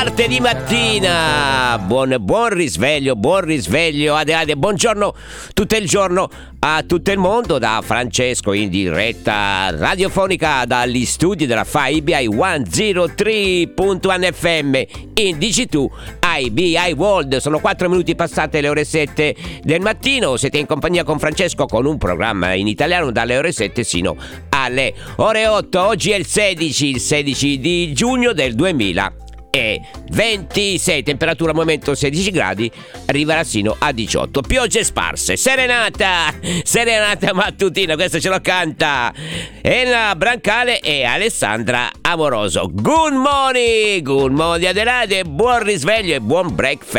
Martedì mattina, buon risveglio, Ade, buongiorno tutto il giorno a tutto il mondo da Francesco in diretta radiofonica dagli studi della FAIBI 103.1 FM in Digi2 IBI World. Sono 4 minuti passate le ore 7 del mattino, siete in compagnia con Francesco con un programma in italiano dalle ore 7 sino alle ore 8. Oggi è il 16 di giugno del 2026, temperatura al momento 16 gradi, arriverà sino a 18. Piogge sparse, serenata mattutina, questo ce lo canta Elena Brancale e Alessandra Amoroso. Good morning Adelaide, buon risveglio e buon breakfast.